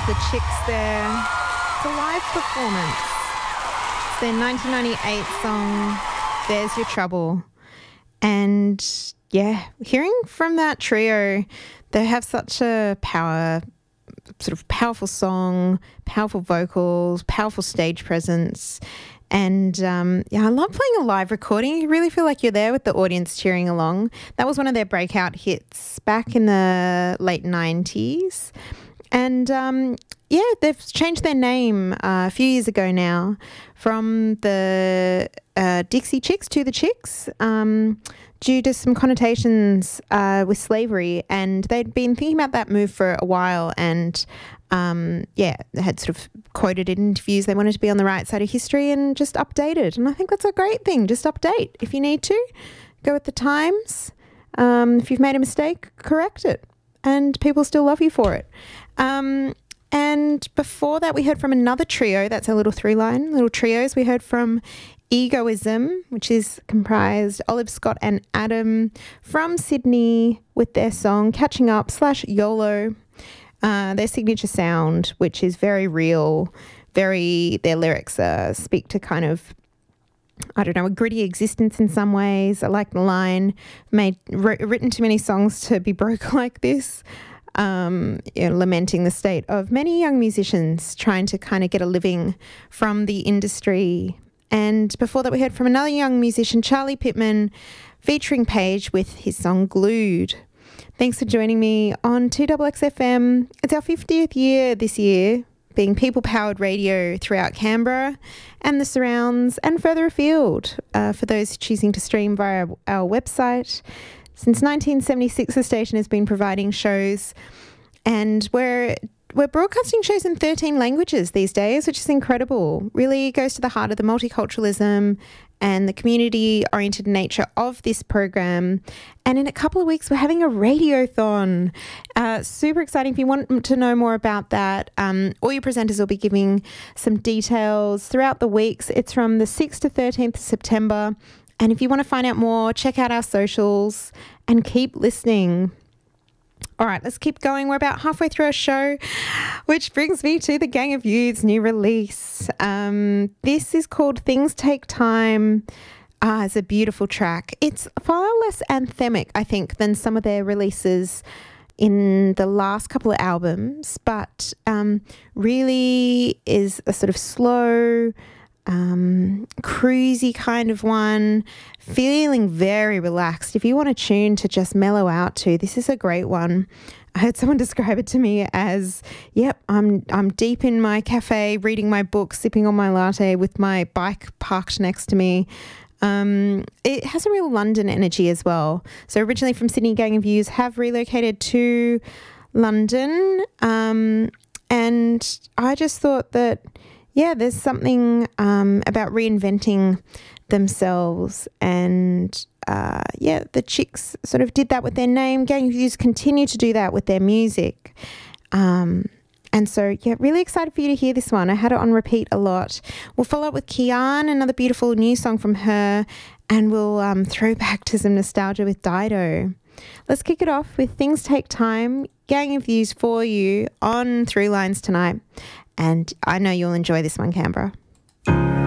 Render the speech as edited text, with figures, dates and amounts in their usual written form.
The Chicks there. It's a live performance. It's their 1998 song, There's Your Trouble. And yeah, hearing from that trio, they have such a powerful song, powerful vocals, powerful stage presence. And yeah, I love playing a live recording. You really feel like you're there with the audience cheering along. That was one of their breakout hits back in the late 90s. And yeah, they've changed their name a few years ago now from the Dixie Chicks to the Chicks due to some connotations with slavery. And they'd been thinking about that move for a while and yeah, they had sort of quoted in interviews they wanted to be on the right side of history and just updated. And I think that's a great thing. Just update if you need to. Go with the times. If you've made a mistake, correct it. And people still love you for it. And before that, we heard from another trio. That's a little little trios. We heard from Egoism, which is comprised Olive Scott and Adam from Sydney with their song Catching Up / YOLO. Their signature sound, which is very real, their lyrics speak to kind of, I don't know, a gritty existence in some ways. I like the line, written too many songs to be broke like this, lamenting the state of many young musicians trying to kind of get a living from the industry. And before that, we heard from another young musician, Charlie Pittman, featuring Paige with his song Glued. Thanks for joining me on 2XXFM. It's our 50th year this year, being people-powered radio throughout Canberra and the surrounds and further afield for those choosing to stream via our website. Since 1976, the station has been providing shows, and we're broadcasting shows in 13 languages these days, which is incredible. Really goes to the heart of the multiculturalism and the community-oriented nature of this program. And in a couple of weeks, we're having a radiothon. Super exciting. If you want to know more about that, all your presenters will be giving some details throughout the weeks. It's from the 6th to 13th of September. And if you want to find out more, check out our socials and keep listening. All right, let's keep going. We're about halfway through our show, which brings me to the Gang of Youth's new release. This is called Things Take Time. It's a beautiful track. It's far less anthemic, I think, than some of their releases in the last couple of albums, but really is a sort of slow, cruisy kind of one, feeling very relaxed. If you want a tune to just mellow out to, this is a great one. I heard someone describe it to me as, yep, I'm deep in my cafe, reading my book, sipping on my latte with my bike parked next to me. It has a real London energy as well. So originally from Sydney, Gang of Youths have relocated to London. And I just thought that, yeah, there's something about reinventing themselves, and yeah, the Chicks sort of did that with their name. Gang of Youths continue to do that with their music. And so, yeah, really excited for you to hear this one. I had it on repeat a lot. We'll follow up with Kian, another beautiful new song from her, and we'll throw back to some nostalgia with Dido. Let's kick it off with Things Take Time, Gang of Youths for you on Through Lines tonight. And I know you'll enjoy this one, Canberra.